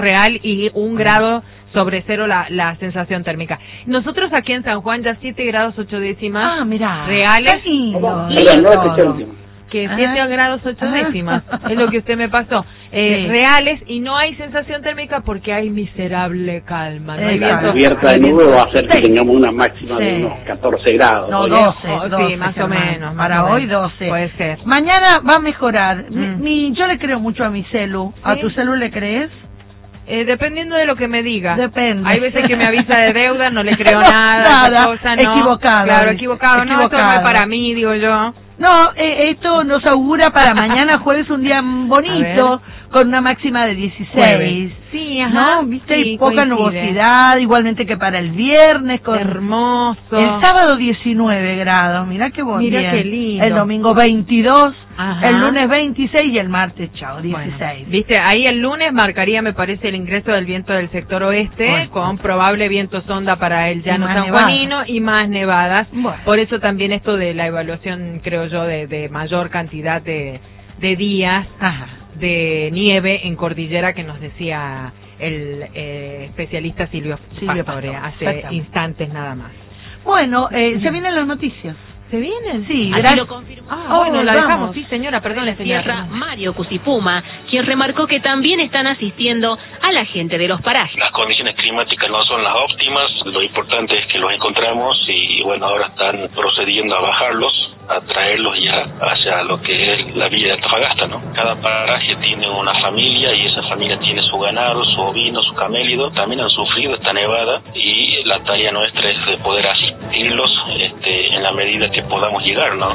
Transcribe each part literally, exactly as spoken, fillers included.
real y un grado sobre cero la, la sensación térmica. Nosotros aquí en San Juan ya siete grados ocho décimas ah, mirá, reales. Lindo, lindo. Que siete grados ocho décimas, es lo que usted me pasó, eh, sí. reales, y no hay sensación térmica porque hay miserable calma. ¿No? Eh, la cubierta de nube va a hacer que tengamos una máxima sí. de unos catorce grados. No, doce, oh, doce, sí, más o menos. Más Para o hoy menos. doce. Puede ser. Mañana va a mejorar. Mm. Mi, mi, yo le creo mucho a mi celu. ¿Sí? ¿A tu celu le crees? Eh, dependiendo de lo que me diga. Depende. Hay veces que me avisa de deuda, no le creo nada. Nada, cosa, no. equivocado. Claro, equivocado. No, esto no es para mí, digo yo. No, eh, esto nos augura para mañana jueves un día bonito, con una máxima de dieciséis. Jueves. Sí, ajá. ¿No? ¿Viste? Sí, poca coincide. Nubosidad, igualmente que para el viernes. Con hermoso. El sábado diecinueve grados, mirá qué bonito. Mirá qué lindo. El domingo veintidós, ajá. el lunes veintiséis y el martes, chao, dieciséis. Bueno, viste, ahí el lunes marcaría, me parece, el ingreso del viento del sector oeste, bueno, con probable viento sonda para el llano sanjuanino y más nevadas. Bueno. Por eso también esto de la evaluación, creo yo, de, de mayor cantidad de, de días ajá. de nieve en cordillera que nos decía el eh, especialista Silvio, Silvio Pastore hace instantes nada más. Bueno, eh, se vienen las noticias. ¿Se vienen? Sí, gracias. Lo confirmó. Ah, oh, bueno, la dejamos. Sí, señora, perdón, la señora. Mario Cusipuma, quien remarcó que también están asistiendo a la gente de los parajes. Las condiciones climáticas no son las óptimas, lo importante es que los encontramos y, bueno, ahora están procediendo a bajarlos, a traerlos ya hacia lo que es la villa de Antofagasta, ¿no? Cada paraje tiene una familia y esa familia tiene su ganado, su ovino, su camélido. También han sufrido esta nevada y la tarea nuestra es de poder asistirlos este, en la medida que podamos llegar, ¿no?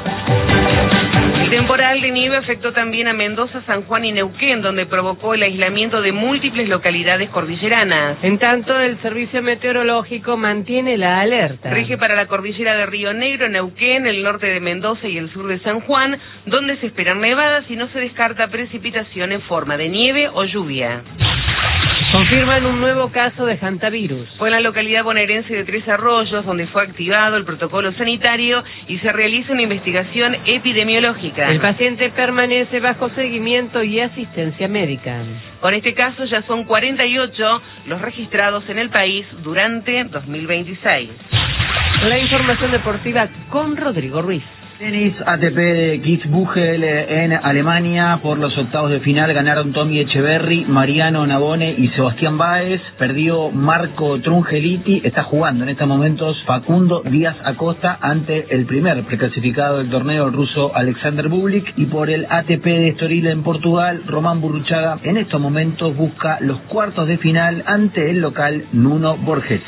El temporal de nieve afectó también a Mendoza, San Juan y Neuquén, donde provocó el aislamiento de múltiples localidades cordilleranas. En tanto, el Servicio Meteorológico mantiene la alerta. Rige para la cordillera de Río Negro, Neuquén, el norte de Mendoza y el sur de San Juan, donde se esperan nevadas y no se descarta precipitación en forma de nieve o lluvia. Confirman un nuevo caso de hantavirus. Fue en la localidad bonaerense de Tres Arroyos, donde fue activado el protocolo sanitario y se realiza una investigación epidemiológica. El paciente permanece bajo seguimiento y asistencia médica. Con este caso ya son cuarenta y ocho los registrados en el país durante dos mil veintiséis. La información deportiva con Rodrigo Ruiz. Tenis A T P de Kitzbühel en Alemania. Por los octavos de final ganaron Tommy Echeverry, Mariano Navone y Sebastián Báez. Perdió Marco Trungeliti. Está jugando en estos momentos Facundo Díaz Acosta ante el primer preclasificado del torneo, el ruso Alexander Bublik. Y por el A T P de Estoril en Portugal, Román Burruchaga en estos momentos busca los cuartos de final ante el local Nuno Borges.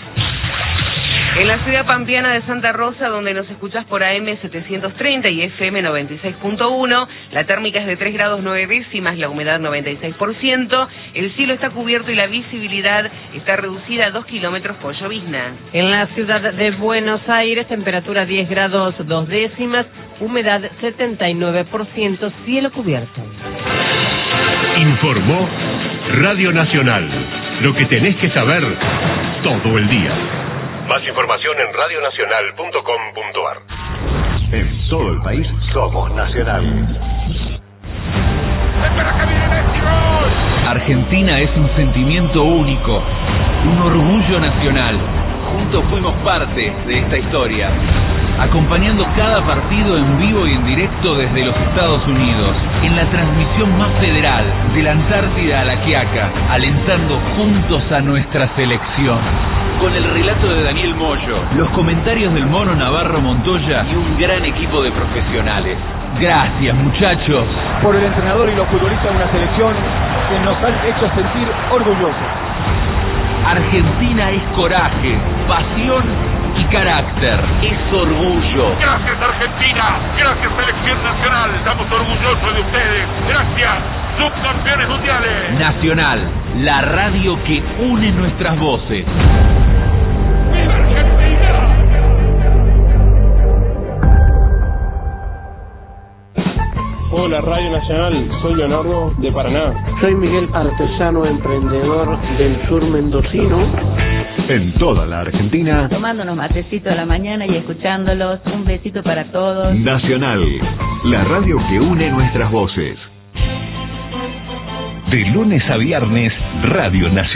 En la ciudad pampeana de Santa Rosa, donde nos escuchás por A M setecientos treinta y F M noventa y seis punto uno, la térmica es de tres grados nueve décimas, la humedad noventa y seis por ciento, el cielo está cubierto y la visibilidad está reducida a dos kilómetros por llovizna. En la ciudad de Buenos Aires, temperatura diez grados dos décimas, humedad setenta y nueve por ciento, cielo cubierto. Informó Radio Nacional, lo que tenés que saber todo el día. Más información en radio nacional punto com punto a r. En todo el país somos Nacional. Argentina es un sentimiento único, un orgullo nacional. Juntos fuimos parte de esta historia, acompañando cada partido en vivo y en directo desde los Estados Unidos, en la transmisión más federal, de la Antártida a la Quiaca, alentando juntos a nuestra selección. Con el relato de Daniel Moyo, los comentarios del Mono Navarro Montoya y un gran equipo de profesionales. Gracias, muchachos. Por el entrenador y los futbolistas de una selección que nos han hecho sentir orgullosos. Argentina es coraje, pasión y carácter. Es orgullo. Gracias, Argentina. Gracias, Selección Nacional. Estamos orgullosos de ustedes. Gracias, subcampeones mundiales. Nacional, la radio que une nuestras voces. ¡Viva Argentina! Hola, Radio Nacional, soy Leonardo de Paraná. Soy Miguel, artesano emprendedor del sur mendocino. En toda la Argentina, tomando unos matecitos a la mañana y escuchándolos. Un besito para todos. Nacional, la radio que une nuestras voces. De lunes a viernes, Radio Nacional.